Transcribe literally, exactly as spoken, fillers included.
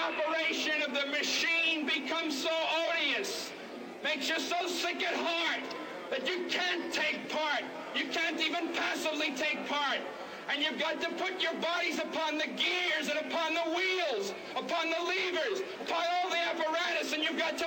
operation of the machine becomes so odious, makes you so sick at heart that you can't take part. You can't even passively take part. And you've got to put your bodies upon the gears and upon the wheels, upon the levers, upon all the apparatus, and you've got to